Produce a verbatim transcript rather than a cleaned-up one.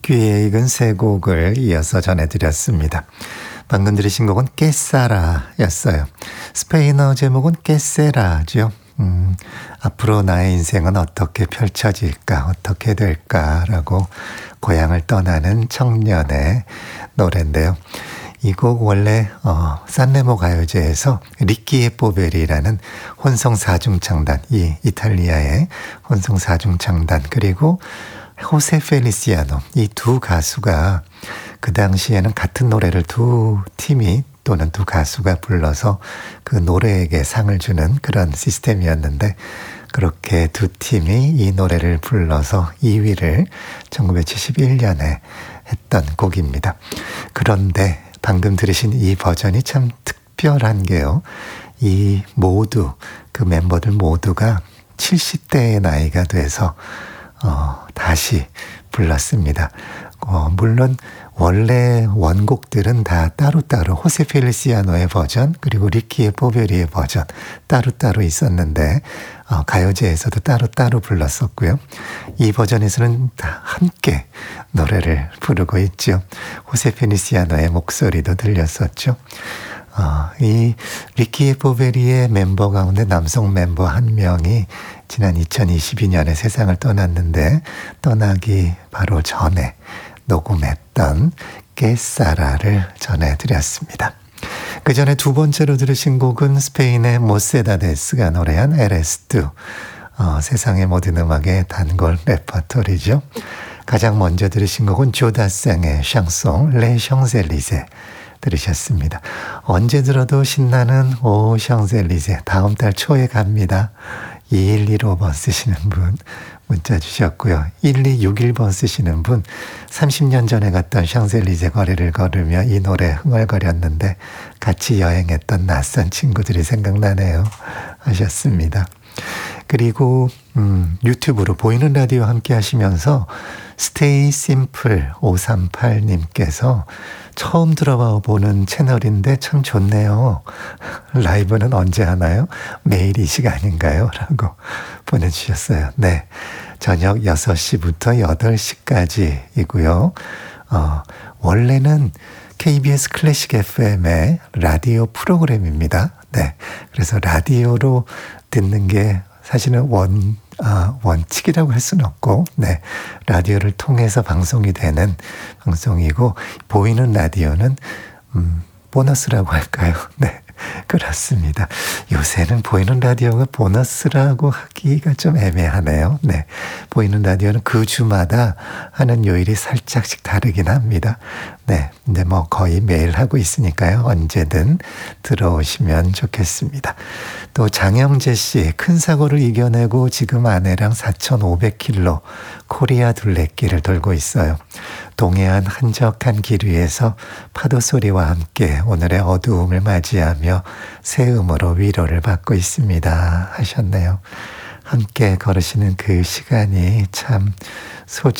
귀에 익은 세 곡을 이어서 전해드렸습니다. 방금 들으신 곡은 깨사라였어요. 스페인어 제목은 깨세라죠. 음, 앞으로 나의 인생은 어떻게 펼쳐질까, 어떻게 될까라고 고향을 떠나는 청년의 노래인데요. 이 곡 원래 어, 산레모 가요제에서 리키에 포베리라는 혼성 사중창단, 이 이탈리아의 혼성 사중창단, 그리고 호세 펠리시아노, 이 두 가수가 그 당시에는 같은 노래를 두 팀이 또는 두 가수가 불러서 그 노래에게 상을 주는 그런 시스템이었는데, 그렇게 두 팀이 이 노래를 불러서 이 위를 천구백칠십일 년에 했던 곡입니다. 그런데 방금 들으신 이 버전이 참 특별한 게요. 이 모두, 그 멤버들 모두가 칠십 대의 나이가 돼서 어, 다시 불렀습니다. 어, 물론 원래 원곡들은 다 따로따로 호세 펠리시아노의 버전 그리고 리키의 포베리의 버전 따로따로 있었는데 어, 가요제에서도 따로따로 불렀었고요. 이 버전에서는 다 함께 노래를 부르고 있죠. 호세 펠리시아노의 목소리도 들렸었죠. 어, 이 리키의 포베리의 멤버 가운데 남성 멤버 한 명이 지난 이천이십이 년에 세상을 떠났는데, 떠나기 바로 전에 녹음했던 깨사라를 전해드렸습니다. 그 전에 두 번째로 들으신 곡은 스페인의 모세다데스가 노래한 에레스투, 어, 세상의 모든 음악의 단골 레퍼토리죠. 가장 먼저 들으신 곡은 조다생의 샹송 레 샹젤리제 들으셨습니다. 언제 들어도 신나는 오 샹젤리제, 다음 달 초에 갑니다. 이일일오 번 쓰시는 분 문자 주셨고요. 일이육일 번 쓰시는 분, 삼십 년 전에 갔던 샹젤리제 거리를 걸으며 이 노래 흥얼거렸는데 같이 여행했던 낯선 친구들이 생각나네요 하셨습니다. 그리고 음, 유튜브로 보이는 라디오 함께 하시면서 스테이 심플 오삼팔 님께서 처음 들어봐 보는 채널인데 참 좋네요. 라이브는 언제 하나요? 매일 이 시간인가요? 라고 보내주셨어요. 네, 저녁 여섯 시부터 여덟 시까지이고요. 어, 원래는 케이비에스 클래식 에프엠의 라디오 프로그램입니다. 네, 그래서 라디오로 듣는 게 사실은 원, 아, 원칙이라고 할 수는 없고, 네, 라디오를 통해서 방송이 되는 방송이고, 보이는 라디오는 음, 보너스라고 할까요? 네, 그렇습니다. 요새는 보이는 라디오가 보너스라고 하기가 좀 애매하네요. 네, 보이는 라디오는 그 주마다 하는 요일이 살짝씩 다르긴 합니다. 네, 근데 뭐 거의 매일 하고 있으니까요. 언제든 들어오시면 좋겠습니다. 또 장영재 씨, 큰 사고를 이겨내고 지금 아내랑 사천오백 킬로미터 코리아 둘레길을 돌고 있어요. 동해안 한적한 길 위에서 파도 소리와 함께 오늘의 어두움을 맞이하며 새 음으로 위로를 받고 있습니다 하셨네요. 함께 걸으시는 그 시간이 참 소중합니다.